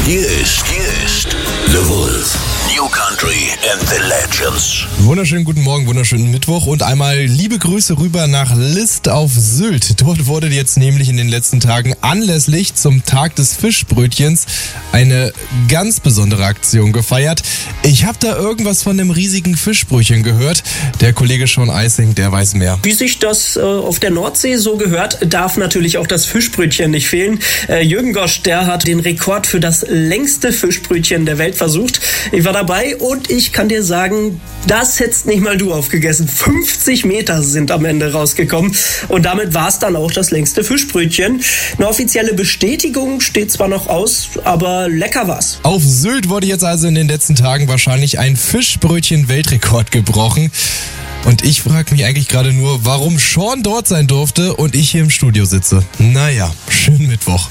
Hier ist The Wolf. New Country and the Legends. Wunderschönen guten Morgen, wunderschönen Mittwoch und einmal liebe Grüße rüber nach List auf Sylt. Dort wurde jetzt nämlich in den letzten Tagen anlässlich zum Tag des Fischbrötchens eine ganz besondere Aktion gefeiert. Ich habe da irgendwas von einem riesigen Fischbrötchen gehört. Der Kollege Sean Eising, der weiß mehr. Wie sich das auf der Nordsee so gehört, darf natürlich auch das Fischbrötchen nicht fehlen. Jürgen Gosch, der hat den Rekord für das längste Fischbrötchen der Welt versucht. Ich war dabei und ich kann dir sagen, das hättest nicht mal du aufgegessen. 50 Meter sind am Ende rausgekommen und damit war es dann auch das längste Fischbrötchen. Eine offizielle Bestätigung steht zwar noch aus, aber lecker war's. Auf Sylt wurde jetzt also in den letzten Tagen wahrscheinlich ein Fischbrötchen-Weltrekord gebrochen. Und ich frage mich eigentlich gerade nur, warum Sean dort sein durfte und ich hier im Studio sitze. Naja, schönen Mittwoch.